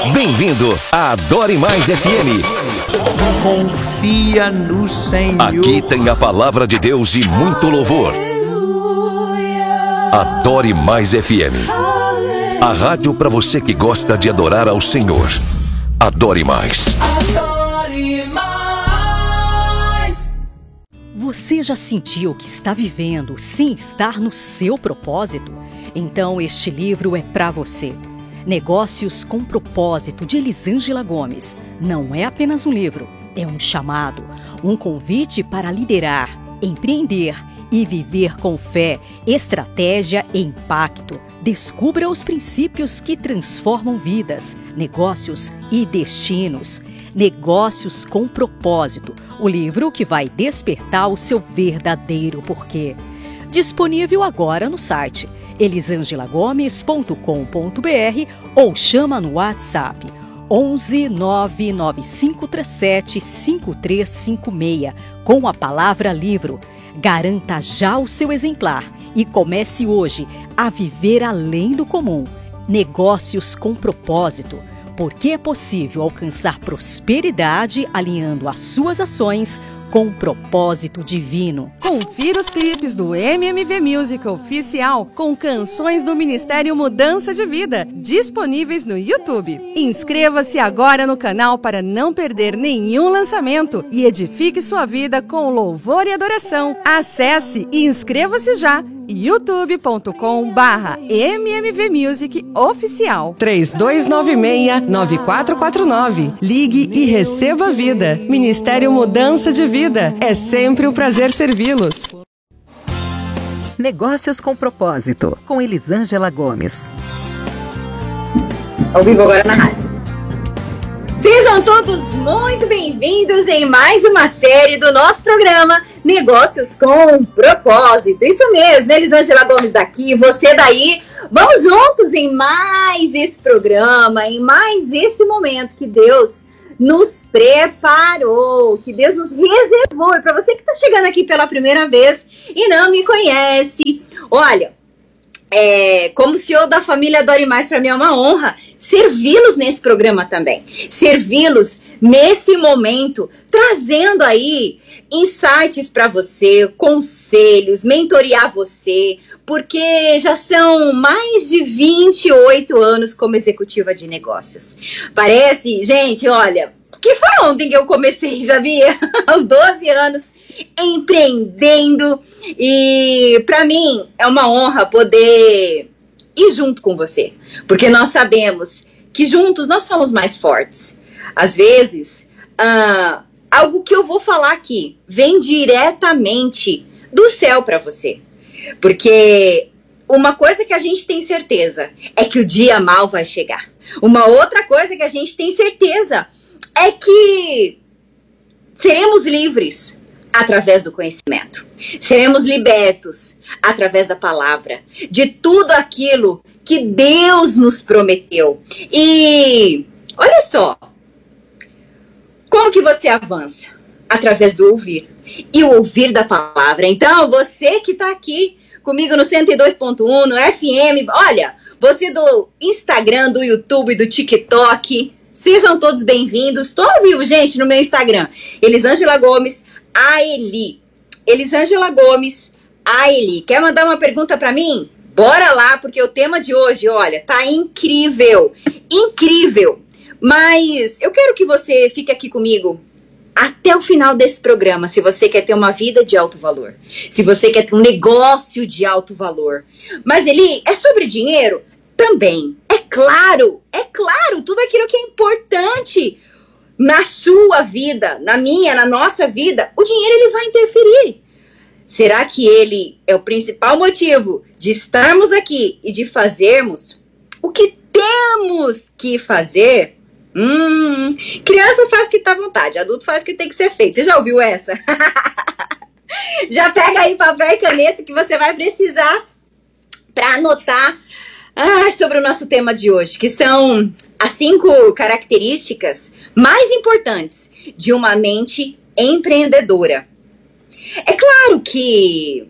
Bem-vindo a Adore Mais FM. Confia no Senhor. Aqui tem a palavra de Deus e muito louvor. Adore Mais FM. A rádio para você que gosta de adorar ao Senhor. Adore Mais. Adore mais. Você já sentiu que está vivendo sem estar no seu propósito? Então este livro é para você. Negócios com Propósito, de Elisângela Gomes. Não é apenas um livro, é um chamado, um convite para liderar, empreender e viver com fé, estratégia e impacto. Descubra os princípios que transformam vidas, negócios e destinos. Negócios com Propósito, o livro que vai despertar o seu verdadeiro porquê. Disponível agora no site elisangelagomes.com.br ou chama no WhatsApp 11 99537 5356 com a palavra livro. Garanta já o seu exemplar e comece hoje a viver além do comum. Negócios com Propósito, porque é possível alcançar prosperidade alinhando as suas ações com o propósito divino. Confira os clipes do MMV Music Oficial com canções do Ministério Mudança de Vida, disponíveis no YouTube. Inscreva-se agora no canal para não perder nenhum lançamento e edifique sua vida com louvor e adoração. Acesse e inscreva-se já. youtube.com/mmvmusicoficial 3296-9449. Ligue e receba vida. Ministério Mudança de Vida. É sempre um prazer servi-los. Negócios com Propósito, com Elisângela Gomes. Ao vivo agora na rádio. Sejam todos muito bem-vindos em mais uma série do nosso programa Negócios com Propósito. Isso mesmo, Elisângela Gomes daqui, você daí. Vamos juntos em mais esse programa, em mais esse momento que Deus nos preparou, que Deus nos reservou. E para você que está chegando aqui pela primeira vez e não me conhece, olha, como CEO da família Adore Mais, para mim é uma honra servi-los nesse programa também. Servi-los nesse momento, trazendo aí insights para você, conselhos, mentorear você, porque já são mais de 28 anos como executiva de negócios. Parece, gente, olha, que foi ontem que eu comecei, sabia? Aos 12 anos. Empreendendo, e para mim é uma honra poder ir junto com você, porque nós sabemos que juntos nós somos mais fortes. Às vezes, algo que eu vou falar aqui vem diretamente do céu para você, porque uma coisa que a gente tem certeza é que o dia mal vai chegar. Uma outra coisa que a gente tem certeza é que seremos livres através do conhecimento. Seremos libertos através da palavra, de tudo aquilo que Deus nos prometeu. E olha só, como que você avança? Através do ouvir. E o ouvir da palavra. Então, você que está aqui comigo no 102.1, no FM, olha, você do Instagram, do YouTube, do TikTok, sejam todos bem-vindos. Estou ao vivo, gente, no meu Instagram, Elisângela Gomes, Aeli. Elisângela Gomes, Aeli. Quer mandar uma pergunta para mim? Bora lá, porque o tema de hoje, olha, tá incrível. Incrível. Mas eu quero que você fique aqui comigo até o final desse programa, se você quer ter uma vida de alto valor. Se você quer ter um negócio de alto valor. Mas, Eli, é sobre dinheiro? Também. É claro, tudo aquilo que é importante na sua vida, na minha, na nossa vida, o dinheiro ele vai interferir. Será que ele é o principal motivo de estarmos aqui e de fazermos o que temos que fazer? Criança faz o que tá à vontade, adulto faz o que tem que ser feito. Você já ouviu essa? Já pega aí papel e caneta que você vai precisar para anotar sobre o nosso tema de hoje, que são as 5 características mais importantes de uma mente empreendedora. É claro que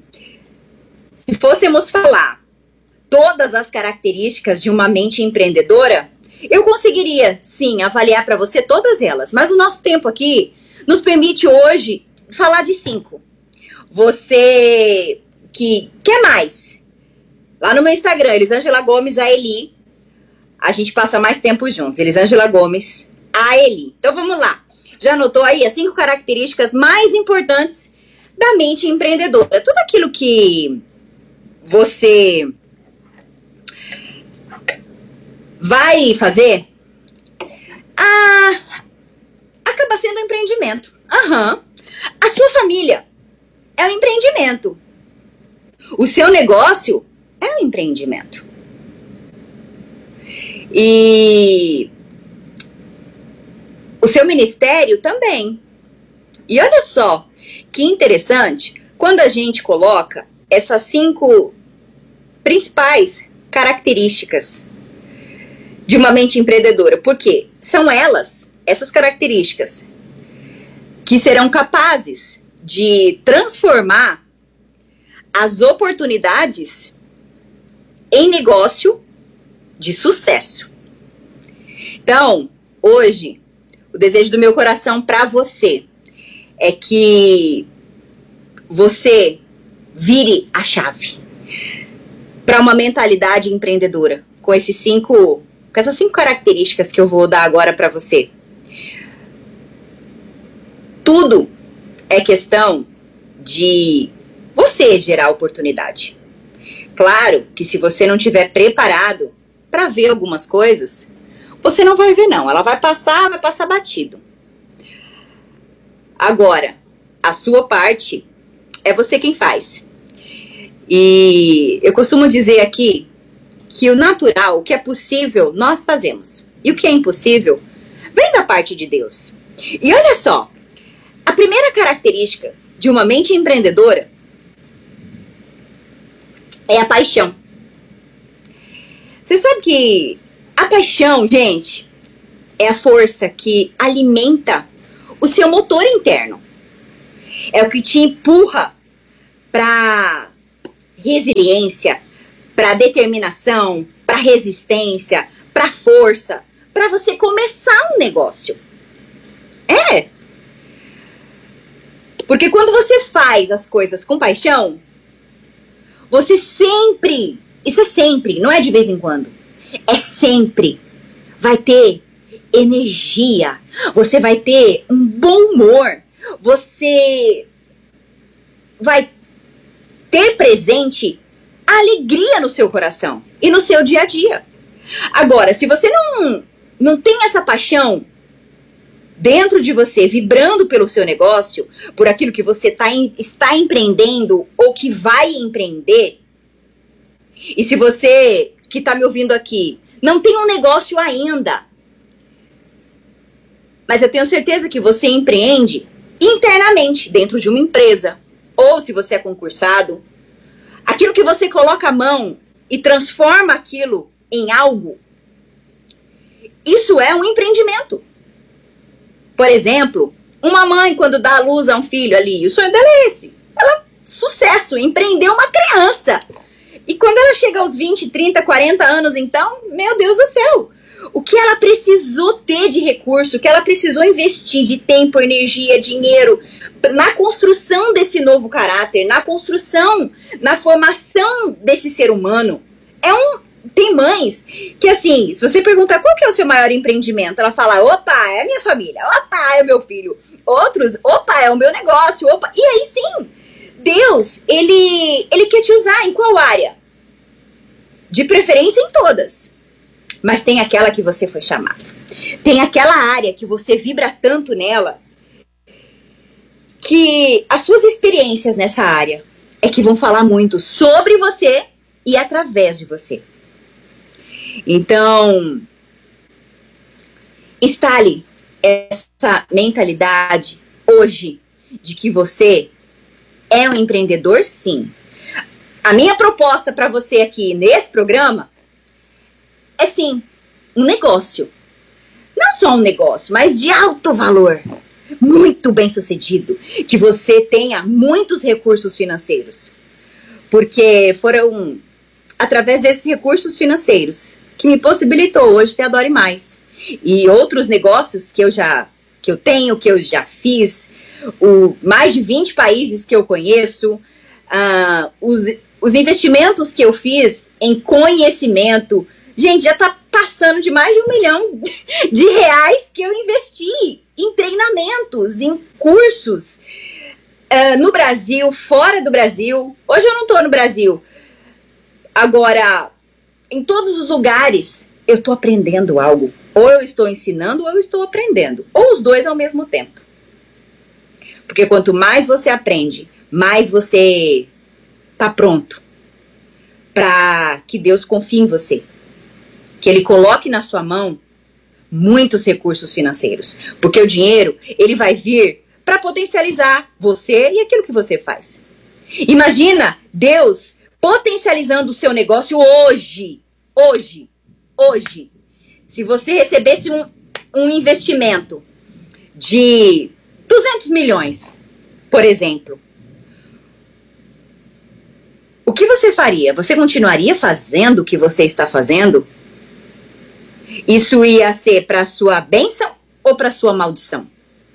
se fôssemos falar todas as características de uma mente empreendedora, Eu conseguiria, sim, avaliar para você todas elas, mas o nosso tempo aqui nos permite hoje falar de 5. Você que quer mais? Lá no meu Instagram, Elisângela Gomes, a Eli, a gente passa mais tempo juntos. Elisângela Gomes, a Eli. Então vamos lá. Já anotou aí as 5 características mais importantes da mente empreendedora? Tudo aquilo que você vai fazer acaba sendo um empreendimento. A sua família é um empreendimento. O seu negócio é um empreendimento. E o seu ministério também. E olha só que interessante quando a gente coloca essas 5 principais características de uma mente empreendedora. Por quê? São elas, essas características, que serão capazes de transformar as oportunidades em negócio de sucesso. Então, hoje, o desejo do meu coração para você é que você vire a chave para uma mentalidade empreendedora com essas 5 características que eu vou dar agora para você. Tudo é questão de você gerar oportunidade. Claro que se você não estiver preparado para ver algumas coisas, você não vai ver não. Ela vai passar batido. Agora, a sua parte é você quem faz. E eu costumo dizer aqui que o natural, o que é possível, nós fazemos. E o que é impossível, vem da parte de Deus. E olha só, a primeira característica de uma mente empreendedora é a paixão. Você sabe que a paixão, gente, é a força que alimenta o seu motor interno. É o que te empurra para resiliência, para determinação, para resistência, para força, para você começar um negócio. Porque quando você faz as coisas com paixão, você sempre, isso é sempre, não é de vez em quando, é sempre, vai ter energia, você vai ter um bom humor, você vai ter presente a alegria no seu coração e no seu dia a dia. Agora, se você não tem essa paixão dentro de você, vibrando pelo seu negócio, por aquilo que você está empreendendo ou que vai empreender, e se você que está me ouvindo aqui não tem um negócio ainda, mas eu tenho certeza que você empreende internamente dentro de uma empresa, ou se você é concursado, aquilo que você coloca a mão e transforma aquilo em algo, isso é um empreendimento. Por exemplo, uma mãe quando dá à luz a um filho ali, o sonho dela é esse. Ela, sucesso, empreendeu uma criança. E quando ela chega aos 20, 30, 40 anos, então, meu Deus do céu, o que ela precisou ter de recurso, o que ela precisou investir de tempo, energia, dinheiro, na construção desse novo caráter, na construção, na formação desse ser humano. Tem mães que, assim, se você perguntar qual que é o seu maior empreendimento, ela fala, opa, é a minha família, opa, é o meu filho. Outros, opa, é o meu negócio, opa. E aí sim, Deus, ele quer te usar em qual área? De preferência em todas. Mas tem aquela que você foi chamado. Tem aquela área que você vibra tanto nela, que as suas experiências nessa área é que vão falar muito sobre você e através de você. Então, instale essa mentalidade hoje de que você é um empreendedor, sim. A minha proposta para você aqui nesse programa é, sim, um negócio. Não só um negócio, mas de alto valor. Muito bem sucedido. Que você tenha muitos recursos financeiros. Porque foram através desses recursos financeiros que me possibilitou hoje ter a Dore Mais. E outros negócios que eu já fiz, mais de 20 países que eu conheço, os investimentos que eu fiz em conhecimento, gente, já tá passando de mais de R$1 milhão que eu investi em treinamentos, em cursos, no Brasil, fora do Brasil. Hoje eu não tô no Brasil. Agora, em todos os lugares, eu tô aprendendo algo. Ou eu estou ensinando, ou eu estou aprendendo. Ou os dois ao mesmo tempo. Porque quanto mais você aprende, mais você tá pronto para que Deus confie em você. Que Ele coloque na sua mão muitos recursos financeiros. Porque o dinheiro, ele vai vir para potencializar você e aquilo que você faz. Imagina Deus potencializando o seu negócio hoje. Se você recebesse um investimento de 200 milhões, por exemplo, o que você faria? Você continuaria fazendo o que você está fazendo? Isso ia ser para sua bênção ou para sua maldição?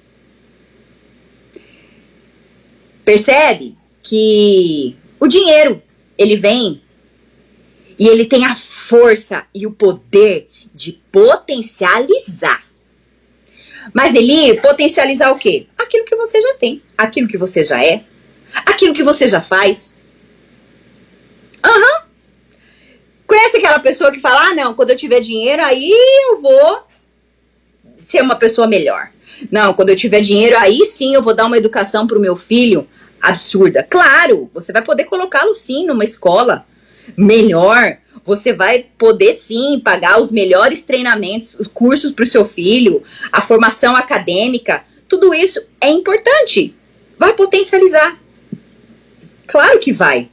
Percebe que o dinheiro, ele vem e ele tem a força e o poder de potencializar. Mas ele potencializar o quê? Aquilo que você já tem, aquilo que você já é, aquilo que você já faz. Conhece aquela pessoa que fala, não, quando eu tiver dinheiro, aí eu vou ser uma pessoa melhor. Não, quando eu tiver dinheiro, aí sim eu vou dar uma educação pro meu filho absurda. Claro, você vai poder colocá-lo sim numa escola melhor. Você vai poder sim pagar os melhores treinamentos, os cursos pro seu filho, a formação acadêmica. Tudo isso é importante. Vai potencializar. Claro que vai.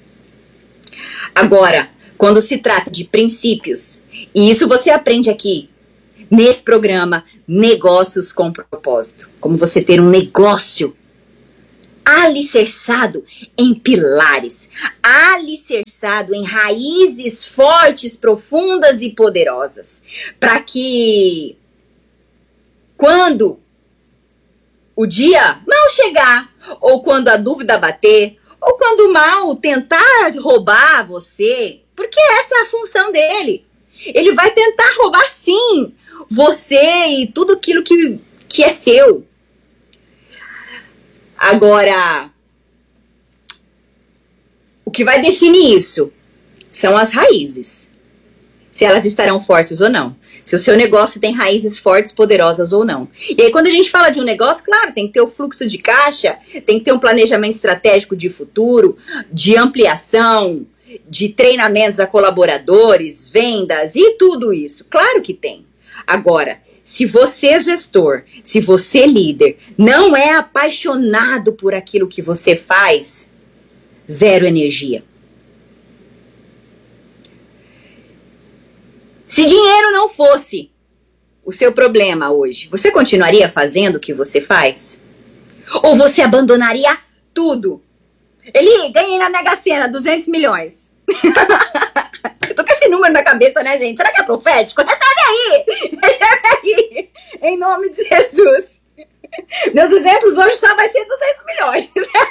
Agora, quando se trata de princípios, e isso você aprende aqui, nesse programa Negócios com Propósito. Como você ter um negócio alicerçado em pilares, alicerçado em raízes fortes, profundas e poderosas. Para que, quando o dia mal chegar, ou quando a dúvida bater, ou quando o mal tentar roubar você, porque essa é a função dele. Ele vai tentar roubar, sim, você e tudo aquilo que é seu. Agora, o que vai definir isso são as raízes. Se elas estarão fortes ou não. Se o seu negócio tem raízes fortes, poderosas ou não. E aí, quando a gente fala de um negócio, claro, tem que ter o fluxo de caixa, tem que ter um planejamento estratégico de futuro, de ampliação, de treinamentos a colaboradores, vendas e tudo isso. Claro que tem. Agora, se você gestor, se você líder, não é apaixonado por aquilo que você faz, zero energia. Se dinheiro não fosse o seu problema hoje, você continuaria fazendo o que você faz? Ou você abandonaria tudo? Eli, ganhei na Mega Sena 200 milhões. Eu tô com esse número na cabeça, né, gente? Será que é profético? Recebe aí! Recebe aí! Em nome de Jesus. Meus exemplos hoje só vai ser 200 milhões.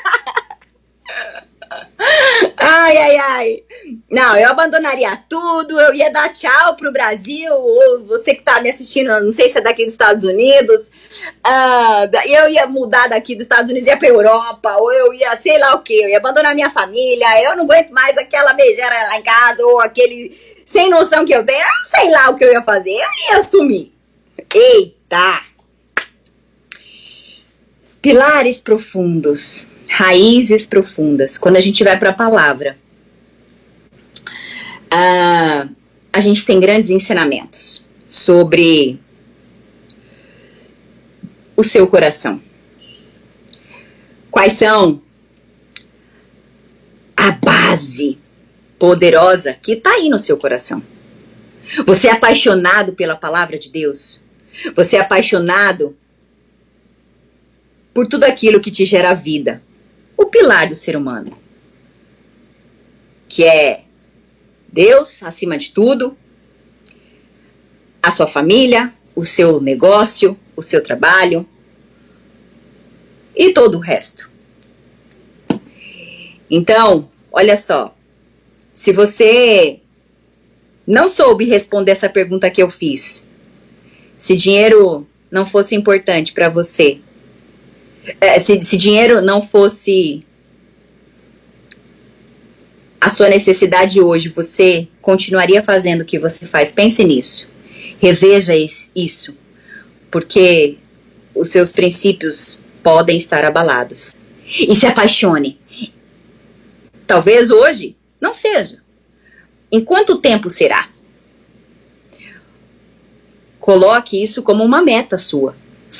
Ai. Não, eu abandonaria tudo, eu ia dar tchau pro Brasil, ou você que tá me assistindo, não sei se é daqui dos Estados Unidos, eu ia mudar daqui dos Estados Unidos, ia pra Europa, ou eu ia sei lá o que, eu ia abandonar minha família, eu não aguento mais aquela megera lá em casa, ou aquele sem noção que eu tenho, eu não sei lá o que eu ia fazer, eu ia sumir. Eita! Pilares profundos. Raízes profundas. Quando a gente vai para a palavra, a gente tem grandes ensinamentos sobre o seu coração. Quais são a base poderosa que está aí no seu coração? Você é apaixonado pela palavra de Deus? Você é apaixonado por tudo aquilo que te gera vida? O pilar do ser humano, que é Deus acima de tudo, sua família, o seu negócio, o seu trabalho e todo o resto. Então, olha só, se você não soube responder essa pergunta que eu fiz, se dinheiro não fosse importante para você, se dinheiro não fosse a sua necessidade hoje, você continuaria fazendo o que você faz? Pense nisso. Reveja isso, porque os seus princípios podem estar abalados. E se apaixone. Talvez hoje não seja. Em quanto tempo será? Coloque isso como uma meta sua.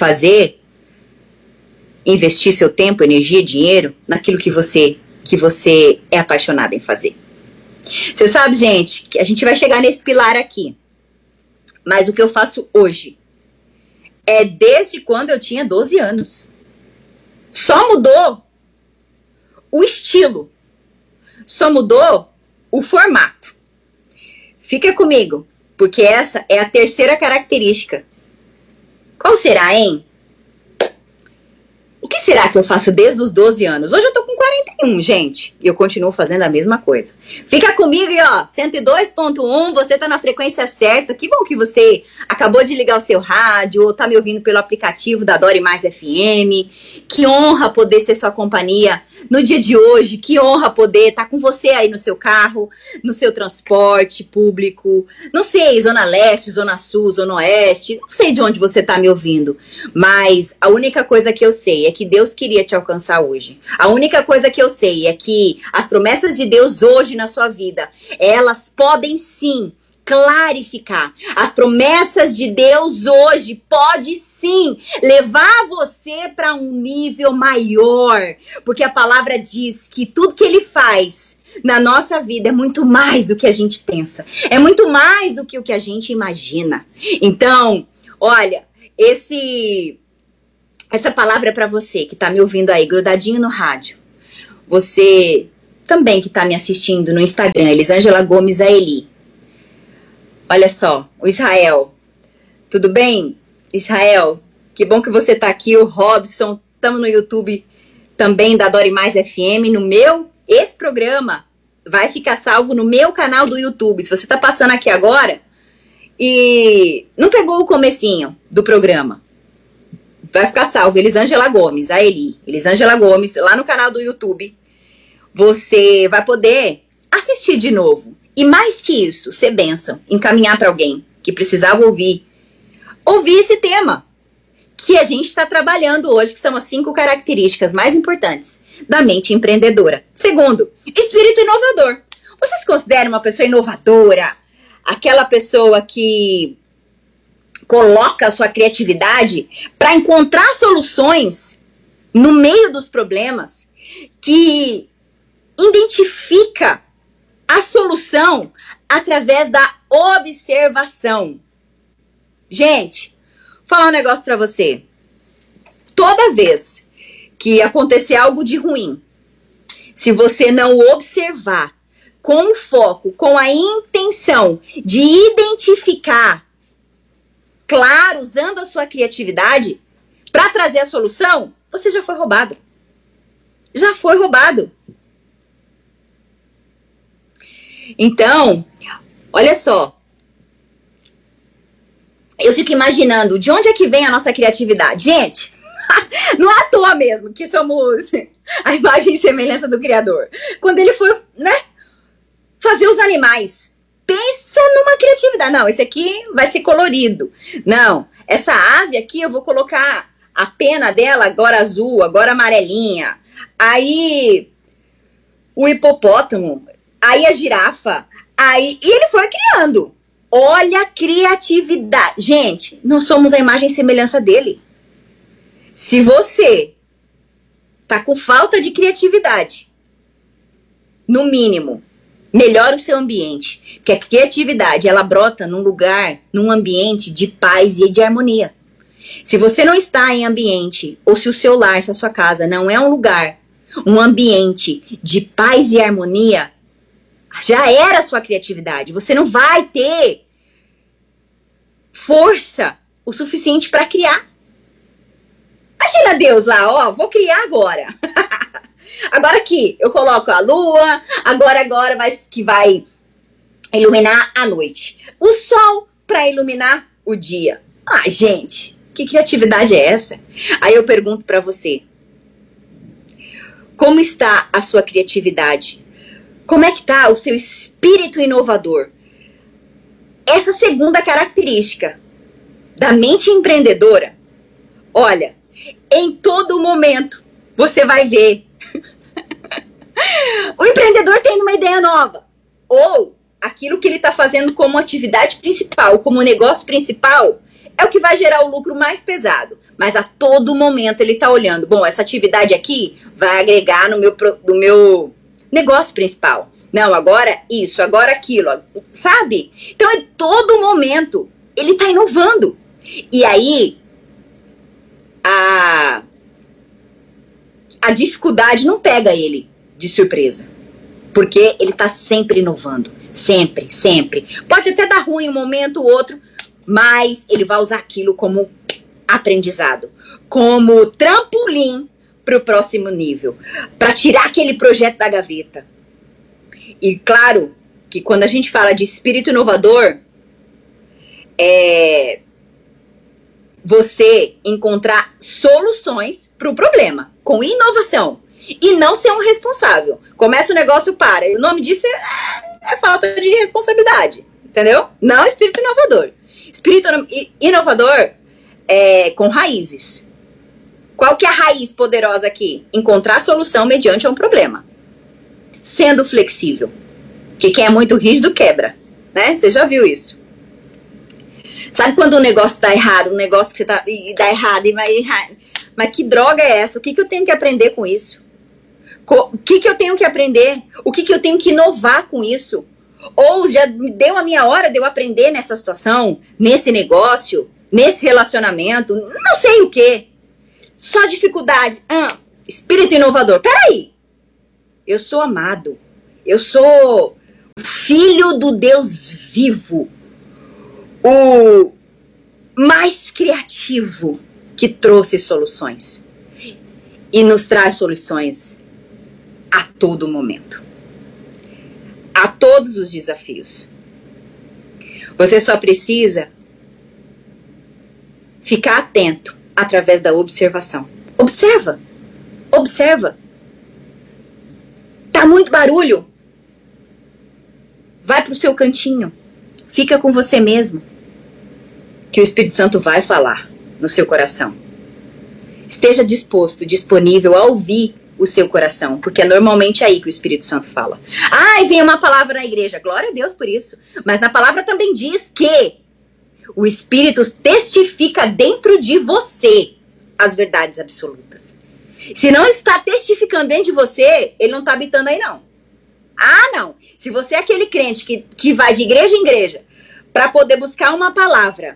Investir seu tempo, energia, dinheiro naquilo que você é apaixonado em fazer. Você sabe, gente, que a gente vai chegar nesse pilar aqui. Mas o que eu faço hoje é desde quando eu tinha 12 anos. Só mudou o estilo. Só mudou o formato. Fica comigo, porque essa é a terceira característica. Qual será, hein? O que será que eu faço desde os 12 anos? Hoje eu tô com 41, gente. E eu continuo fazendo a mesma coisa. Fica comigo e ó, 102.1, você tá na frequência certa. Que bom que você acabou de ligar o seu rádio ou tá me ouvindo pelo aplicativo da Dore Mais FM. Que honra poder ser sua companhia no dia de hoje. Que honra poder estar com você aí no seu carro, no seu transporte público. Não sei, Zona Leste, Zona Sul, Zona Oeste. Não sei de onde você tá me ouvindo. Mas a única coisa que eu sei é que Deus queria te alcançar hoje. A única coisa que eu sei é que as promessas de Deus hoje na sua vida, elas podem sim clarificar. As promessas de Deus hoje pode sim levar você para um nível maior, porque a palavra diz que tudo que Ele faz na nossa vida é muito mais do que a gente pensa, é muito mais do que o que a gente imagina. Então, olha, essa palavra é para você que tá me ouvindo aí, grudadinho no rádio. Você também que tá me assistindo no Instagram, Elisângela Gomes Aeli. Olha só, o Israel. Tudo bem, Israel? Que bom que você tá aqui, o Robson. Estamos no YouTube também da Dore Mais FM. Esse programa vai ficar salvo no meu canal do YouTube. Se você tá passando aqui agora e não pegou o comecinho do programa, vai ficar salvo, Elisângela Gomes, a Eli, Elisângela Gomes, lá no canal do YouTube. Você vai poder assistir de novo. E mais que isso, ser bênção, encaminhar para alguém que precisava ouvir esse tema que a gente está trabalhando hoje, que são as 5 características mais importantes da mente empreendedora. Segundo, espírito inovador. Você se considera uma pessoa inovadora? Aquela pessoa que coloca a sua criatividade para encontrar soluções no meio dos problemas, que identifica a solução através da observação. Gente, vou falar um negócio para você. Toda vez que acontecer algo de ruim, se você não observar com foco, com a intenção de identificar, claro, usando a sua criatividade para trazer a solução, você já foi roubado. Já foi roubado. Então, olha só. Eu fico imaginando de onde é que vem a nossa criatividade. Gente, não é à toa mesmo que somos a imagem e semelhança do Criador. Quando ele foi, fazer os animais, pensa numa criatividade. Não, esse aqui vai ser colorido. Não, essa ave aqui eu vou colocar a pena dela agora azul, agora amarelinha. Aí o hipopótamo, aí a girafa, e ele foi criando. Olha a criatividade. Gente, nós somos a imagem e semelhança dele. Se você tá com falta de criatividade, no mínimo, melhora o seu ambiente. Porque a criatividade, ela brota num lugar, num ambiente de paz e de harmonia. Se você não está em ambiente, ou se o seu lar, se a sua casa não é um lugar, um ambiente de paz e harmonia, já era a sua criatividade. Você não vai ter força o suficiente para criar. Imagina Deus lá, ó, vou criar agora. Agora aqui, eu coloco a lua, agora, mas que vai iluminar a noite. O sol para iluminar o dia. Ah, gente, que criatividade é essa? Aí eu pergunto para você, como está a sua criatividade? Como é que está o seu espírito inovador? Essa segunda característica da mente empreendedora, olha, em todo momento você vai ver o empreendedor tendo uma ideia nova, ou aquilo que ele está fazendo como atividade principal, como negócio principal, é o que vai gerar o lucro mais pesado. Mas a todo momento ele está olhando, bom, essa atividade aqui vai agregar no meu negócio principal. Não, agora isso, agora aquilo, sabe? Então, em todo momento, ele está inovando. E aí, a dificuldade não pega ele de surpresa. Porque ele está sempre inovando. Sempre, sempre. Pode até dar ruim um momento ou outro, mas ele vai usar aquilo como aprendizado. Como trampolim para o próximo nível. Para tirar aquele projeto da gaveta. E claro que quando a gente fala de espírito inovador, é você encontrar soluções para o problema, com inovação. E não ser um responsável. Começa o negócio, para. E o nome disso é falta de responsabilidade. Entendeu? Não espírito inovador. Espírito inovador é com raízes. Qual que é a raiz poderosa aqui? Encontrar solução mediante um problema. Sendo flexível. Porque quem é muito rígido quebra. Né? Você já viu isso? Sabe quando um negócio dá errado, um negócio que você dá errado e vai errado? Mas que droga é essa? O que eu tenho que aprender com isso? O que eu tenho que aprender? O que eu tenho que inovar com isso? Ou já deu a minha hora de eu aprender nessa situação, nesse negócio, nesse relacionamento, não sei o que. Só dificuldade. Espírito inovador. Peraí. Eu sou amado. Eu sou filho do Deus vivo. O mais criativo que trouxe soluções. E nos traz soluções a todo momento. A todos os desafios. Você só precisa ficar atento através da observação. Observa. Observa. Tá muito barulho? Vai pro seu cantinho. Fica com você mesmo. Que o Espírito Santo vai falar no seu coração. Esteja disposto, disponível a ouvir o seu coração, porque é normalmente aí que o Espírito Santo fala. E vem uma palavra na igreja, glória a Deus por isso. Mas na palavra também diz que o Espírito testifica dentro de você as verdades absolutas. Se não está testificando dentro de você, ele não está habitando aí não. Não. Se você é aquele crente que vai de igreja em igreja para poder buscar uma palavra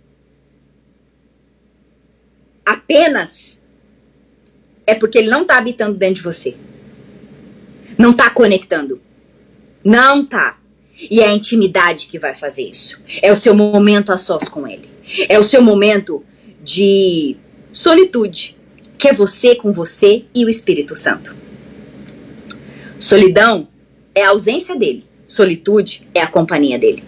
apenas, é porque ele não está habitando dentro de você. Não está conectando. Não está. E é a intimidade que vai fazer isso. É o seu momento a sós com ele. É o seu momento de solitude, que é você com você e o Espírito Santo. Solidão é a ausência dele. Solitude é a companhia dele.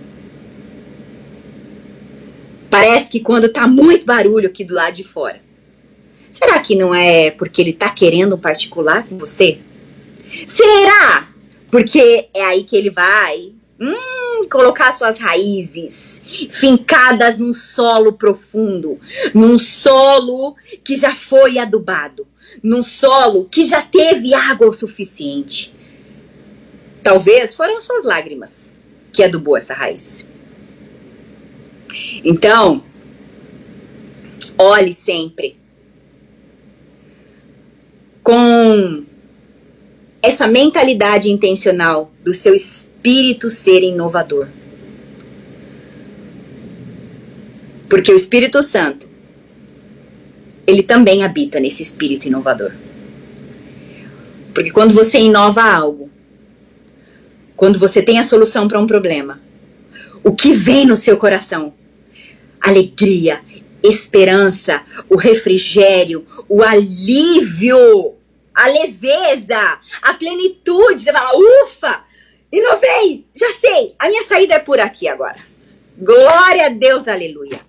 Parece que quando tá muito barulho aqui do lado de fora, será que não é porque ele tá querendo um particular com você? Será? Porque é aí que ele vai colocar suas raízes fincadas num solo profundo, num solo que já foi adubado, num solo que já teve água o suficiente. Talvez foram suas lágrimas que adubou essa raiz. Então, olhe sempre com essa mentalidade intencional do seu espírito ser inovador. Porque o Espírito Santo, ele também habita nesse espírito inovador. Porque quando você inova algo, quando você tem a solução para um problema, o que vem no seu coração? alegria, esperança, o refrigério, o alívio, a leveza, a plenitude. Você fala, ufa, inovei, já sei, a minha saída é por aqui agora. Glória a Deus, aleluia.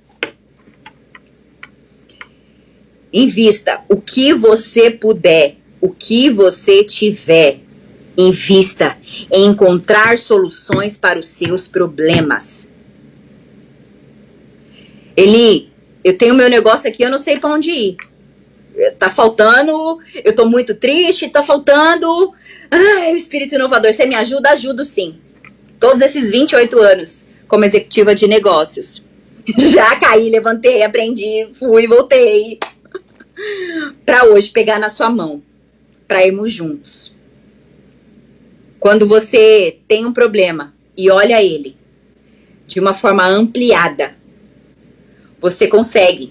Invista o que você puder, o que você tiver. Invista em encontrar soluções para os seus problemas. Eli, eu tenho meu negócio aqui, eu não sei para onde ir. Tá faltando, eu tô muito triste, tá faltando. Ai, o espírito inovador, você me ajuda? Ajudo sim. Todos esses 28 anos como executiva de negócios. Já caí, levantei, aprendi, fui, voltei. Para hoje pegar na sua mão, para irmos juntos. Quando você tem um problema e olha ele de uma forma ampliada, você consegue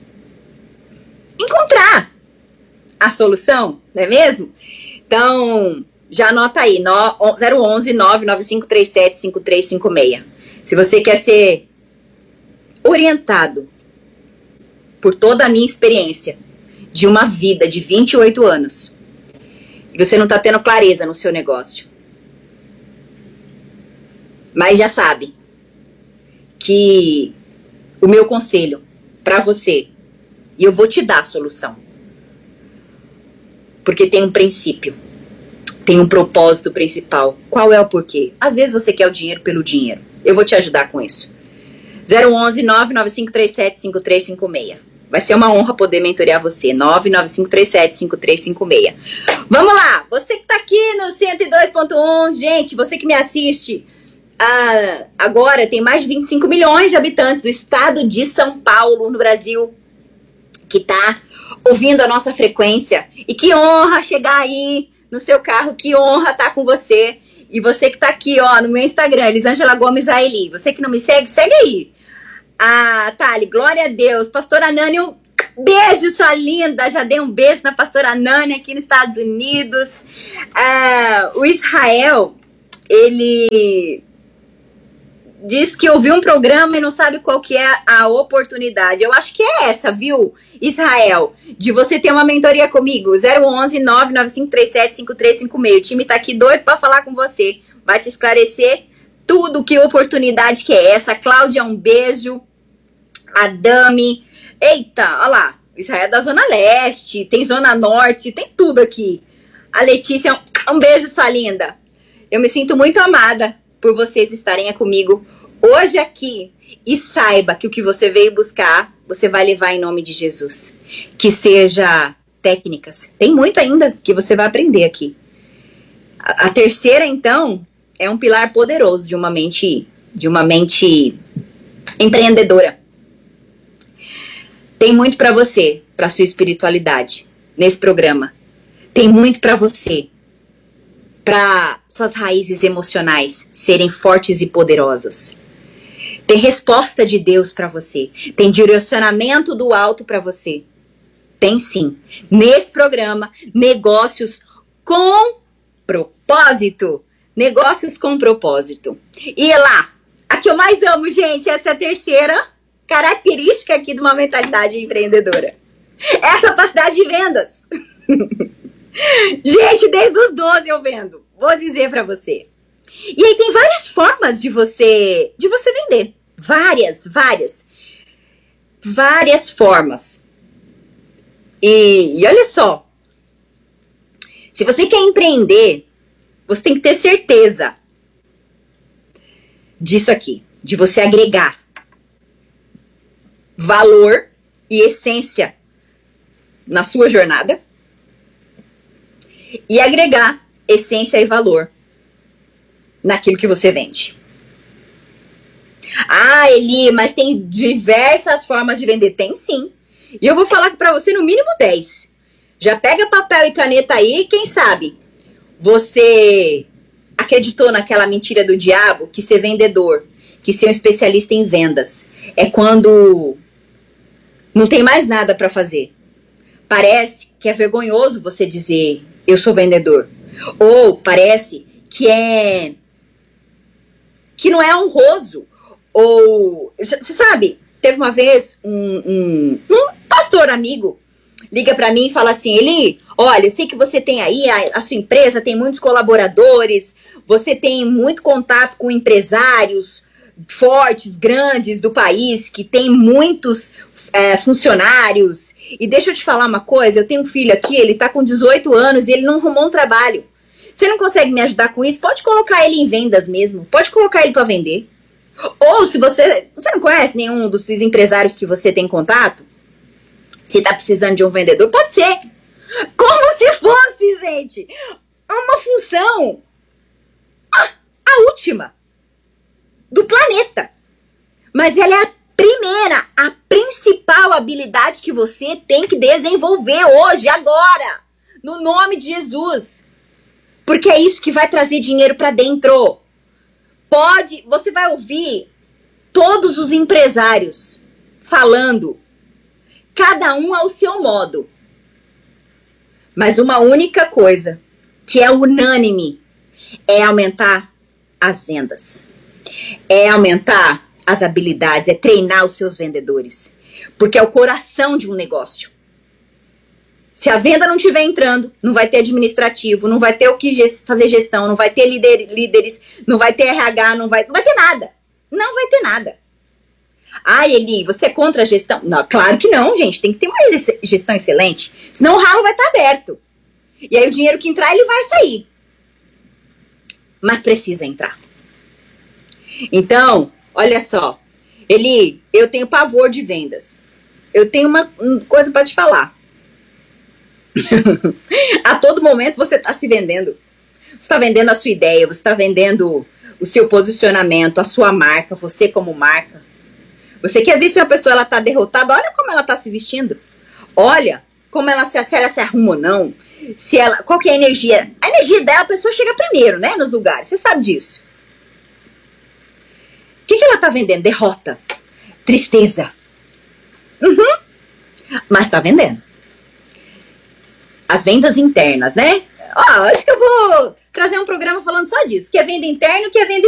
encontrar a solução, não é mesmo? Então, já anota aí, 011 99537 5356. Se você quer ser orientado por toda a minha experiência de uma vida de 28 anos e você não está tendo clareza no seu negócio, mas já sabe que o meu conselho para você, e eu vou te dar a solução, porque tem um princípio, tem um propósito principal. Qual é o porquê? Às vezes você quer o dinheiro pelo dinheiro. Eu vou te ajudar com isso. 011 99537 5356. Vai ser uma honra poder mentorear você. 99537 5356. Vamos lá! Você que tá aqui no 102.1, gente, você que me assiste, agora tem mais de 25 milhões de habitantes do estado de São Paulo, no Brasil, que tá ouvindo a nossa frequência. E que honra chegar aí no seu carro, que honra estar com você. E você que tá aqui, ó, no meu Instagram, Elisângela Gomes Aeli. Você que não me segue, segue aí. Thali, glória a Deus. Pastora Nani, um beijo, sua linda. Já dei um beijo na pastora Nani aqui nos Estados Unidos. O Israel, ele diz que ouviu um programa e não sabe qual que é a oportunidade. Eu acho que é essa, viu, Israel? De você ter uma mentoria comigo. 011 99537 5356. O time tá aqui doido pra falar com você. Vai te esclarecer tudo, que oportunidade que é essa. Cláudia, um beijo. A Dami. Eita, olha lá. Israel é da Zona Leste, tem Zona Norte, tem tudo aqui. A Letícia, um beijo, sua linda. Eu me sinto muito amada por vocês estarem comigo hoje aqui. E saiba que o que você veio buscar, você vai levar em nome de Jesus. Que seja técnicas. Tem muito ainda que você vai aprender aqui. A terceira, então, é um pilar poderoso de uma mente empreendedora. Tem muito para você, para sua espiritualidade, nesse programa. Tem muito para você, para suas raízes emocionais serem fortes e poderosas. Tem resposta de Deus para você. Tem direcionamento do alto para você. Tem sim. Nesse programa, negócios com propósito. Negócios com propósito. E lá, a que eu mais amo, gente, essa é a terceira característica aqui de uma mentalidade empreendedora. É a capacidade de vendas. Gente, desde os 12 eu vendo. Vou dizer pra você. E aí tem várias formas de você vender. Várias formas. E olha só. Se você quer empreender, você tem que ter certeza disso aqui. De você agregar valor e essência na sua jornada. E agregar essência e valor naquilo que você vende. Eli, mas tem diversas formas de vender. Tem sim. E eu vou falar pra você no mínimo 10. Já pega papel e caneta aí, quem sabe você acreditou naquela mentira do diabo que ser vendedor, que ser um especialista em vendas é quando não tem mais nada pra fazer. Parece que é vergonhoso você dizer eu sou vendedor. Ou parece que não é honroso. Ou, você sabe, teve uma vez um pastor amigo liga pra mim e fala assim, Eli, olha, eu sei que você tem aí, a sua empresa tem muitos colaboradores, você tem muito contato com empresários fortes, grandes do país, que tem muitos funcionários, e deixa eu te falar uma coisa, eu tenho um filho aqui, ele tá com 18 anos e ele não arrumou um trabalho. Você não consegue me ajudar com isso? Pode colocar ele em vendas mesmo, pode colocar ele pra vender. Ou se você não conhece nenhum dos empresários que você tem contato, se tá precisando de um vendedor, pode ser. Como se fosse, gente, uma função, a última do planeta. Mas ela é a primeira, a principal habilidade que você tem que desenvolver hoje, agora, no nome de Jesus. Porque é isso que vai trazer dinheiro pra dentro. Você vai ouvir todos os empresários falando, cada um ao seu modo. Mas uma única coisa, que é unânime, é aumentar as vendas. É aumentar as habilidades, é treinar os seus vendedores. Porque é o coração de um negócio. Se a venda não estiver entrando, não vai ter administrativo, não vai ter o que fazer gestão, não vai ter líderes, não vai ter RH, não vai ter nada. Não vai ter nada. Ah, Eli, você é contra a gestão? Não, claro que não, gente. Tem que ter uma gestão excelente. Senão o ralo vai estar aberto. E aí o dinheiro que entrar, ele vai sair. Mas precisa entrar. Então, olha só. Eli, eu tenho pavor de vendas. Eu tenho uma coisa para te falar. A todo momento você está se vendendo. Você está vendendo a sua ideia, você está vendendo o seu posicionamento, a sua marca, você como marca. Você quer ver se uma pessoa ela tá derrotada? Olha como ela tá se vestindo. Olha como ela se ela se arruma ou não. Qual que é a energia? A energia dela, a pessoa chega primeiro, né, nos lugares. Você sabe disso. O que ela tá vendendo? Derrota. Tristeza. Mas tá vendendo. As vendas internas, né? Acho que eu vou trazer um programa falando só disso. Que é venda interna e que é venda